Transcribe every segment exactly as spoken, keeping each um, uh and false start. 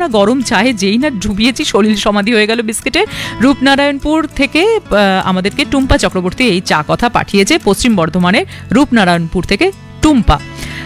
করা গরম চায়ে যেই না ডুবিয়েছি সলিল সমাধি হয়ে গেল বিস্কিটের। রূপনারায়ণপুর থেকে আমাদেরকে টুম্পা চক্রবর্তী এই চা কথা পাঠিয়েছে, পশ্চিম বর্ধমানের রূপনারায়ণপুর থেকে টুম্পা।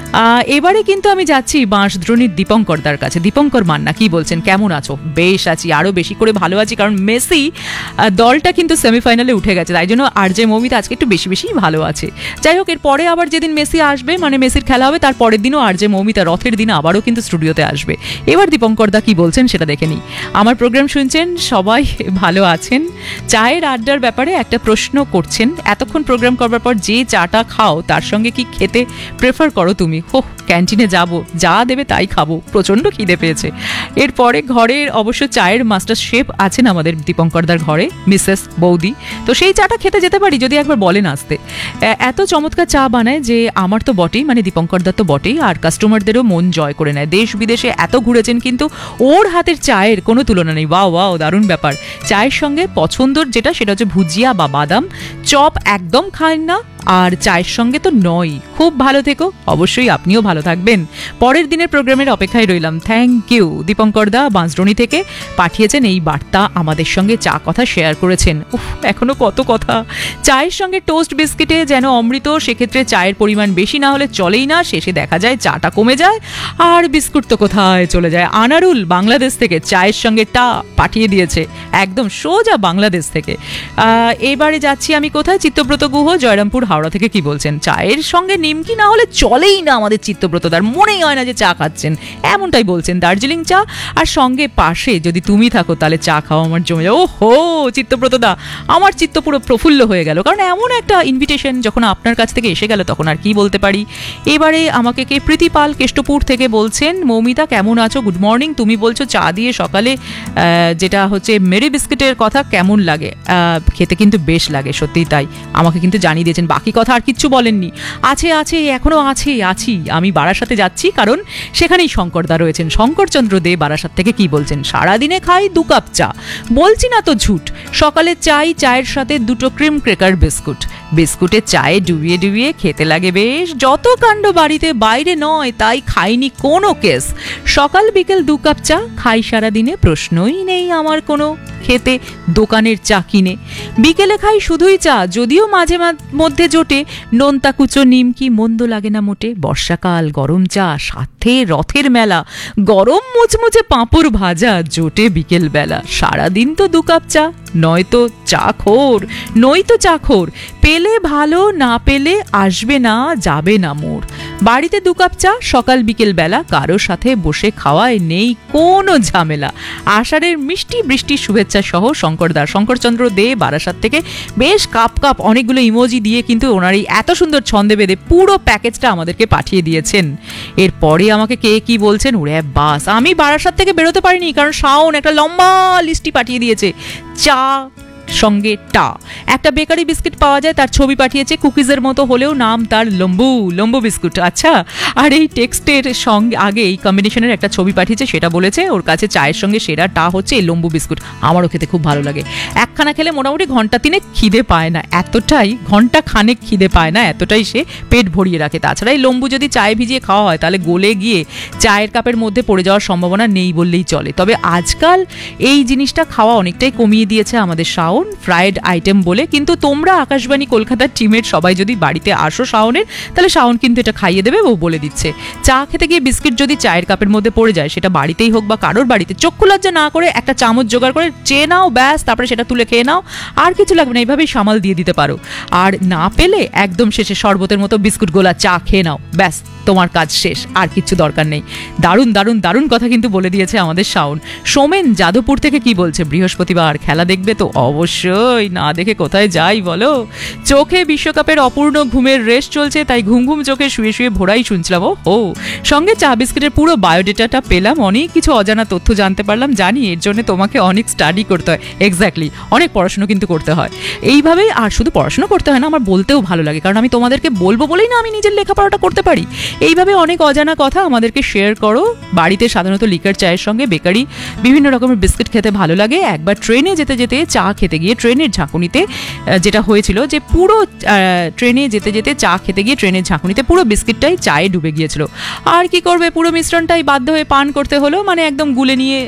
এবারে কিন্তু আমি যাচ্ছি বাঁশদ্রোণীর দীপঙ্করদার কাছে। দীপঙ্কর মান্না, কি বলছেন, কেমন আছো? বেশ আছি, আরও বেশি করে ভালো আছি, কারণ মেসি দলটা কিন্তু সেমিফাইনালে উঠে গেছে, তাই জন্য আর যে মৌমিতা আজকে একটু বেশি বেশি ভালো আছে। যাই হোক, এর পরে আবার যেদিন মেসি আসবে, মানে মেসির খেলা হবে, তার পরের দিনও আর যে মৌমিতা রথের দিন আবারও কিন্তু স্টুডিওতে আসবে। এবার দীপঙ্করদা কি বলছেন সেটা দেখে নিই। আমার প্রোগ্রাম শুনছেন, সবাই ভালো আছেন? চায়ের আড্ডার ব্যাপারে একটা প্রশ্ন করছেন, এতক্ষণ প্রোগ্রাম করবার পর যে চাটা খাও তার সঙ্গে কি খেতে প্রেফার করো তুমি? হোহ, ক্যান্টিনে যাব, যা দেবে তাই খাবো, প্রচণ্ড খিদে পেয়েছে। এরপরে ঘরের অবশ্য চায়ের মাস্টার শেফ আছেন আমাদের দীপঙ্করদার ঘরে, মিসেস বৌদি, তো সেই চাটা খেতে যেতে পারি যদি একবার বলেন আসতে। এত চমৎকার চা বানায় যে আমার তো বটেই, মানে দীপঙ্করদার তো বটেই, আর কাস্টমারদেরও মন জয় করে নেয়। দেশ বিদেশে এত ঘুরেছেন কিন্তু ওর হাতের চায়ের কোনো তুলনা নেই। ওয়াও ওয়াও, দারুণ ব্যাপার। চায়ের সঙ্গে পছন্দর যেটা সেটা হচ্ছে ভুজিয়া বা বাদাম চপ, একদম খান না, আর চায়ের সঙ্গে তো নয়। খুব ভালো থেকো, অবশ্যই আপনিও ভালো থাকবেন। পরের দিনের প্রোগ্রামের অপেক্ষায় রইলাম। Thank you. দীপঙ্করদা বাঁশদ্রোণী থেকে পাঠিয়েছেন এই বার্তা, আমাদের সঙ্গে চা কথা শেয়ার করেছেন। উফ, এখনো কত কথা। চায়ের সঙ্গে টোস্ট বিস্কিটে যেন অমৃত, সেক্ষেত্রে চায়ের পরিমাণ বেশি না হলে চলেই না, শেষে দেখা যায় চাটা কমে যায় আর বিস্কুট তো কোথায় চলে যায়। আনারুল বাংলাদেশ থেকে চায়ের সঙ্গে টা পাঠিয়ে দিয়েছে, একদম সোজা বাংলাদেশ থেকে। এবারে যাচ্ছি আমি কোথায়, চিত্তব্রত গুহ জয়রামপুর হাওড়া থেকে কি বলছেন, চায়ের সঙ্গে নিমকি না হলে চলেই না আমাদের চিত্তব্রতদার, মনেই হয় না যে চা খাচ্ছেন, এমনটাই বলছেন। দার্জিলিং চা আর সঙ্গে পাশে যদি তুমি থাকো তাহলে চা খাওয়া আমার জমে যাবে। ও হো চিত্তব্রতদা, আমার চিত্ত পুরো প্রফুল্ল হয়ে গেল, কারণ এমন একটা ইনভিটেশন যখন আপনার কাছ থেকে এসে গেল তখন আর কি বলতে পারি। এবারে আমাকে কে প্রীতিপাল কেষ্টপুর থেকে বলছেন, মৌমিতা কেমন আছো, গুড মর্নিং। তুমি বলছো চা দিয়ে সকালে যেটা হচ্ছে মেরি বিস্কিটের কথা কেমন লাগে, খেতে কিন্তু বেশ লাগে, সত্যিই তাই, আমাকে কিন্তু জানিয়ে দিয়েছেন। বাকি কথা আর কিচ্ছু বলেননি। আছে আছে এখনো আছে, আছি আমি বারাসাতে যাচ্ছি, কারণ সেখানেই শঙ্করদা রয়েছেন। শঙ্করচন্দ্র দে বারাসাত থেকে কি বলছেন, সারাদিনে খাই দু কাপ চা, বলছি না তো ঝুট, সকালে চাই, চায়ের সাথে দুটো ক্রিম ক্রেকার বিস্কুট, বিস্কুটে চায়ে ডুবিয়ে ডুবিয়ে খেতে লাগে বেশ। যত কাণ্ড বাড়িতে, বাইরে নয়, তাই খাইনি কোনো কেস। সকাল বিকেল দু কাপ চা খাই সারাদিনে, প্রশ্নই নেই আমার কোনো খেতে দোকানের চা কিনে। বিকেলে খাই শুধুই চা, যদিও মাঝে মধ্যে জোটে নোনতা কুচো নিমকি, মন্দ লাগে না মোটে। বর্ষাকাল গরম চা, সাথে রথের মেলা, গরম মুচমুচে পাঁপড় ভাজা, জোটে বিকেল বেলা। সারাদিন তো দু কাপ চা, নয়তো চাখোর, নয়তো চাখোর, পেলে ভালো, না পেলে আসবে না, যাবে না মোর। বাড়িতে দু কাপ চা সকাল বিকেল বেলা, কারো সাথে বসে খাওয়ায় নেই কোনো ঝামেলা। আষাঢ়ের মিষ্টি বৃষ্টির শুভেচ্ছা সহ শঙ্করদার, শঙ্করচন্দ্র দে বারাসাত থেকে বেশ কাপ কাপ অনেকগুলো ইমোজি দিয়ে কিন্তু ওনার এই এত সুন্দর ছন্দে বেঁধে পুরো প্যাকেজটা আমাদেরকে পাঠিয়ে দিয়েছেন। এরপরে আমাকে কে কি বলছেন, ওরে বাস, আমি বারাসাত থেকে বেরোতে পারিনি কারণ শাওন একটা লম্বা লিস্টি পাঠিয়ে দিয়েছে। চা সঙ্গে টা, একটা বেকারি বিস্কিট পাওয়া যায়, তার ছবি পাঠিয়েছে, কুকিজের মতো হলেও নাম তার লম্বু, লম্বু বিস্কুট। আচ্ছা, আর এই টেক্সটের সঙ্গে আগে এই কম্বিনেশনের একটা ছবি পাঠিয়েছে, সেটা বলেছে ওর কাছে চায়ের সঙ্গে সেরা টা হচ্ছে এই লম্বু বিস্কুট। আমারও খেতে খুব ভালো লাগে, একখানা খেলে মোটামুটি ঘন্টা তিনেক খিদে পায় না, এতটাই ঘন্টা খানেক খিদে পায় না, এতটাই সে পেট ভরিয়ে রাখে। তাছাড়া এই লম্বু যদি চায়ে ভিজিয়ে খাওয়া হয় তাহলে গলে গিয়ে চায়ের কাপের মধ্যে পড়ে যাওয়ার সম্ভাবনা নেই বললেই চলে। তবে আজকাল এই জিনিসটা খাওয়া অনেকটাই কমিয়ে দিয়েছে আমাদের শাওন, ফ্রাইড আইটেম বলে। কিন্তু তোমরা আকাশবাণী কলকাতার টিমের সবাই যদি বাড়িতে আসো শাওনের, তাহলে শাওন কিন্তু এটা খাইয়ে দেবে, ও বলে দিচ্ছে। চা খেতে গিয়ে বিস্কিট যদি চায়ের কাপের মধ্যে পড়ে যায়, সেটা বাড়িতেই হোক বা কারোর বাড়িতে, চক্ষু লজ্জা না করে একটা চামচ জোগাড় করে চেয়ে নাও, ব্যাস, তারপরে সেটা তুলে খেয়ে নাও, আর কিছু লাগবে না, এইভাবেই সামাল দিয়ে দিতে পারো। আর না পেলে একদম শেষে শরবতের মতো বিস্কুট গোলা চা খেয়ে নাও, ব্যাস, তোমার কাজ শেষ, আর কিচ্ছু দরকার নেই। দারুণ দারুণ দারুণ কথা কিন্তু বলে দিয়েছে আমাদের শাওন। সোমেন যাদবপুর থেকে কি বলছে, বৃহস্পতিবার খেলা দেখবে তো? অবশ্যই, না দেখে কোথায় যাই বলো। চোখে বিশ্বকাপের অপূর্ণ ঘুমের রেশ চলছে, তাই ঘুম ঘুম চোখে শুয়ে শুয়ে ভোরাই শুনছিলাম। ও ও সঙ্গে চা বিস্কিটের পুরো বায়োডেটাটা পেলাম, অনেক কিছু অজানা তথ্য জানতে পারলাম। জানি এর জন্য তোমাকে অনেক স্টাডি করতে হয়, এক্স্যাক্টলি, অনেক পড়াশুনো কিন্তু করতে হয়। এইভাবেই, আর শুধু পড়াশুনো করতে হয় না, আমার বলতেও ভালো লাগে, কারণ আমি তোমাদেরকে বলবো বলেই না আমি নিজের লেখাপড়াটা করতে পারি। এইভাবে অনেক অজানা কথা আমাদেরকে শেয়ার করো। বাড়িতে সাধারণত লিকার চায়ের সঙ্গে বেকারি বিভিন্ন রকমের বিস্কিট খেতে ভালো লাগে। একবার ট্রেনে যেতে যেতে চা খেতে গিয়ে ট্রেনের ঝাঁকুনিতে যেটা হয়েছিল, যে পুরো ট্রেনে যেতে যেতে চা খেতে গিয়ে ট্রেনের ঝাঁকুনিতে পুরো বিস্কিটটাই চায়ে ডুবে গিয়েছিল। আর কি করবে, পুরো মিশ্রণটাই বাধ্য হয়ে পান করতে হলো, মানে একদম গুলে নিয়ে